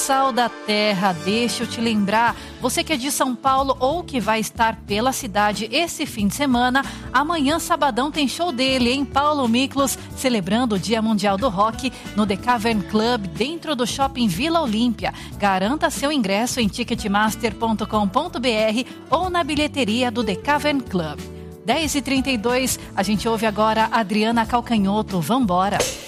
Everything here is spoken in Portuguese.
Sal da Terra, deixa eu te lembrar, você que é de São Paulo ou que vai estar pela cidade esse fim de semana, amanhã, sabadão, tem show dele, em Paulo Miklos, celebrando o Dia Mundial do Rock no The Cavern Club, dentro do Shopping Vila Olímpia. Garanta seu ingresso em ticketmaster.com.br ou na bilheteria do The Cavern Club. 10h32, a gente ouve agora Adriana Calcanhoto. Vambora!